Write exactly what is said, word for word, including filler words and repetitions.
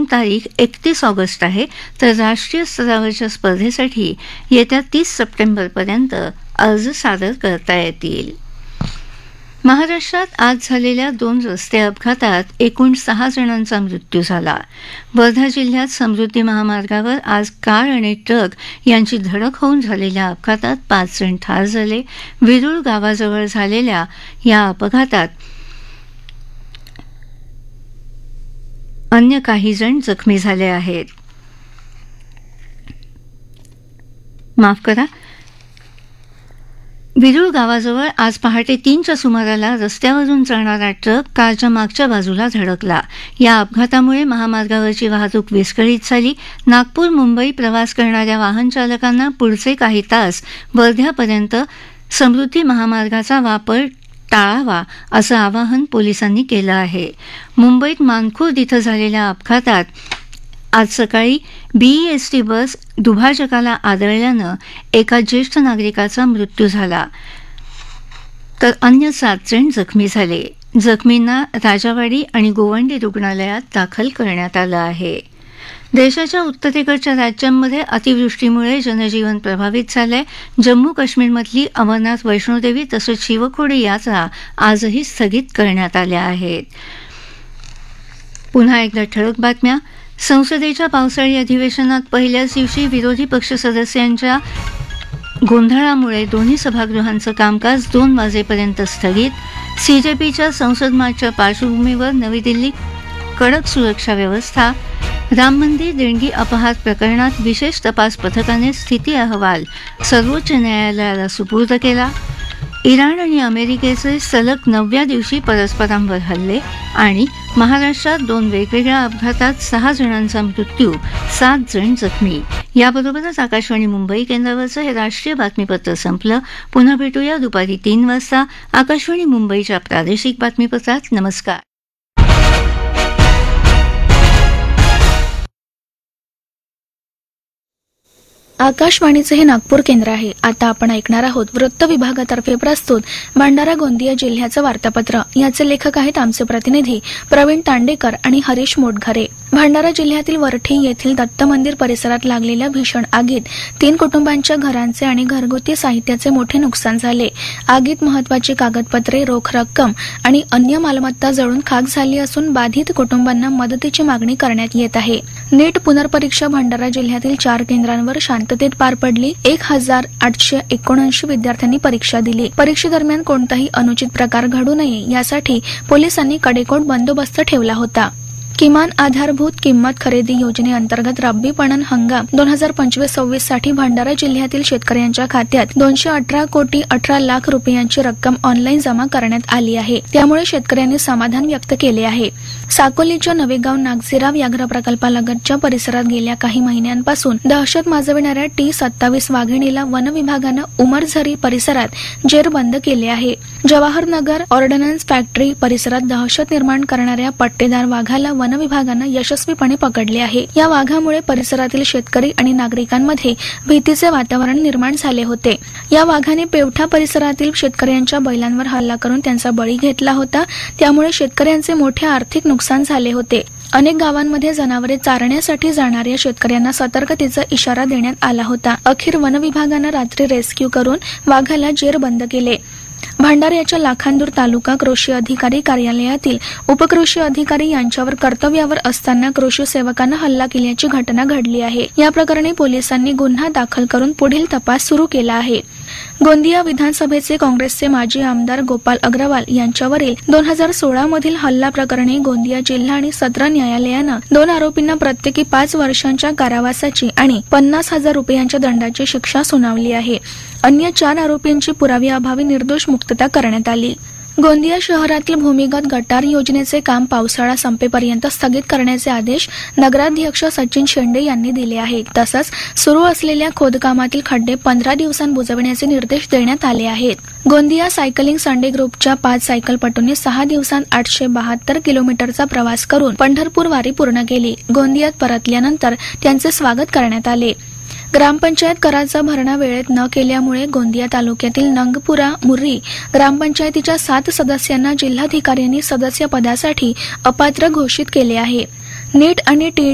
तारीख एकतीस ऑगस्ट आहे, तर राष्ट्रीय स्तरावरच्या स्पर्धेसाठी येत्या तीस सप्टेंबरपर्यंत अर्ज सादर करता येतील. महाराष्ट्रात आज झालेल्या दोन रस्ते अपघातात एकूण सहा जणांचा मृत्यू झाला. वर्धा जिल्ह्यात समृद्धी महामार्गावर आज कार आणि ट्रक यांची धडक होऊन झालेल्या अपघातात पाच जण ठार झाले. विरुळ गावाजवळ झालेल्या या अपघातात अन्य काही जण जखमी झाले आहेत. माफ करा विरुळ गावाजवळ आज पहाटे तीनच्या सुमाराला रस्त्यावरून जाणारा ट्रक कारच्या मागच्या बाजूला धडकला. या अपघातामुळे महामार्गावरची वाहतूक विस्कळीत झाली. नागपूर मुंबई प्रवास करणाऱ्या वाहन चालकांना पुढचे काही तास वर्ध्यापर्यंत समृद्धी महामार्गाचा वापर टाळावा असं आवाहन पोलिसांनी केलं आहे. मुंबईत मानखुर्द इथं झालेल्या अपघातात आज सकाळी बीईएसटी बस दुभाजकाला आदळल्यानं एका ज्येष्ठ नागरिकाचा मृत्यू झाला, तर अन्य सात जण जखमी झाले. जखमींना राजावाडी आणि गोवंडी रुग्णालयात दाखल करण्यात आलं आहे. देशाच्या उत्तरेकडच्या राज्यांमध्ये अतिवृष्टीमुळे जनजीवन प्रभावित झालंय. जम्मू काश्मीरमधली अमरनाथ वैष्णोदेवी तसंच शिवखोडी यात्रा आजही स्थगित करण्यात आल्या आहेत. पुन्हा एकदा ठळक बातम्या. संसदेच्या पावसाळी अधिवेशनात पहिल्याच दिवशी विरोधी पक्ष सदस्यांच्या गोंधळामुळे दोन्ही सभागृहांचं कामकाज दोन वाजेपर्यंत स्थगित. सीजेपीच्या संसद मार्चच्या पार्श्वभूमीवर नवी दिल्लीत कडक सुरक्षा व्यवस्था. राम मंदिर देणगी अपहार प्रकरणात विशेष तपास पथकाने स्थिती अहवाल सर्वोच्च न्यायालयाला सुपूर्द केला. इराण आणि अमेरिकेचे सलग नवव्या दिवशी परस्परांवर हल्ले आणि महाराष्ट्रात दोन वेगवेगळ्या अपघातात सहा जणांचा मृत्यू, सात जण जखमी. याबरोबरच आकाशवाणी मुंबई केंद्रावरचं हे राष्ट्रीय बातमीपत्र संपलं. पुन्हा भेटूया दुपारी तीन वाजता आकाशवाणी मुंबईच्या प्रादेशिक बातमीपत्रात. नमस्कार. आकाशवाणीचे हे नागपूर केंद्र आहे. आता आपण ऐकणार आहोत वृत्त विभागातर्फे प्रस्तुत भंडारा गोंदिया जिल्ह्याचं वार्तापत्र. याचे लेखक आहेत आमचे प्रतिनिधी प्रवीण तांडेकर आणि हरीश मोटघरे. भंडारा जिल्ह्यातील वरठी येथील दत्त मंदिर परिसरात लागलेल्या भीषण आगीत तीन कुटुंबांच्या घरांचे आणि घरगुती साहित्याचे मोठे नुकसान झाले. आगीत महत्वाची कागदपत्रे, रोख रक्कम आणि अन्य मालमत्ता जळून खाक झाली असून बाधित कुटुंबांना मदतीची मागणी करण्यात येत आहे. नीट पुनर्परीक्षा भंडारा जिल्ह्यातील चार केंद्रांवर शांततेत पार पडली. एक हजार आठशे एकोणऐंशी विद्यार्थ्यांनी परीक्षा दिली. परीक्षेदरम्यान कोणताही अनुचित प्रकार घडू नये यासाठी पोलिसांनी कडेकोट बंदोबस्त ठेवला होता. किमान आधारभूत किंमत खरेदी योजनेअंतर्गत रब्बी पणन हंगाम दोन हजार पंचवीस सव्वीस साठी भंडारा जिल्ह्यातील शेतकऱ्यांच्या खात्यात दोनशे अठरा कोटी अठरा लाख रुपयांची रक्कम ऑनलाईन जमा करण्यात आली आहे. त्यामुळे शेतकऱ्यांनी समाधान व्यक्त केले आहे. साकोलीच्या नवेगाव नागझिरा व्याघ्र प्रकल्पालगतच्या परिसरात गेल्या काही महिन्यांपासून दहशत माजविणाऱ्या टी सत्तावीस वाघिणीला वन विभागानं उमरझरी परिसरात जेरबंद केले आहे. जवाहरनगर ऑर्डनन्स फॅक्टरी परिसरात दहशत निर्माण करणाऱ्या पट्टेदार वाघाला वन विभागानं यशस्वीपणे पकडले आहे. या वाघामुळे परिसरातील शेतकरी आणि नागरिकांमध्ये भीतीचे वातावरण निर्माण झाले होते. या वाघाने पेवठा परिसरातील शेतकऱ्यांच्या बैलांवर हल्ला करून त्यांचा बळी घेतला होता. त्यामुळे शेतकऱ्यांचे मोठे आर्थिक नुकसान झाले होते. अनेक गावांमध्ये जनावरे चारण्यासाठी जाणाऱ्या शेतकऱ्यांना सतर्कतेचा इशारा देण्यात आला होता. अखेर वन विभागानं रात्री रेस्क्यू करून वाघाला जेरबंद केले. भंडाऱ्याच्या लाखांदूर तालुका कृषी अधिकारी कार्यालयातील उपकृषी अधिकारी यांच्यावर कर्तव्यावर असताना कृषी सेवकानं हल्ला केल्याची घटना घडली आहे. या प्रकरणी पोलिसांनी गुन्हा दाखल करून पुढील तपास सुरू केला आहे. गोंदिया विधानसभेचे काँग्रेसचे माजी आमदार गोपाल अग्रवाल यांच्यावरील दोन हजार सोळा मधील हल्ला प्रकरणी गोंदिया जिल्हा आणि सत्र न्यायालयानं दोन आरोपींना प्रत्येकी पाच वर्षांच्या कारावासाची आणि पन्नास हजार रुपयांच्या दंडाची शिक्षा सुनावली आहे. अन्य चार आरोपींची पुराव्याअभावी निर्दोष मुक्तता करण्यात आली. गोंदिया शहरातील भूमिगत गटार योजनेचे काम पावसाळा संपेपर्यंत स्थगित करण्याचे आदेश नगराध्यक्ष सचिन शेंडे यांनी दिले आहेत. तसंच सुरू असलेल्या खोदकामातील खड्डे पंधरा दिवसांत बुजवण्याचे निर्देश देण्यात आले आहेत. गोंदिया सायकलिंग संडे ग्रुपच्या पाच सायकलपटूंनी सहा दिवसांत आठशे बहात्तर किलोमीटरचा प्रवास करून पंढरपूर वारी पूर्ण केली. गोंदियात परतल्यानंतर त्यांचे स्वागत करण्यात आले. ग्रामपंचायत कराचा भरणा वेळेत न केल्यामुळे गोंदिया तालुक्यातील नंगपुरा मुर्री ग्रामपंचायतीच्या सात सदस्यांना जिल्हाधिकाऱ्यांनी सदस्य पदासाठी अपात्र घोषित केले आहे. नीट आणि टी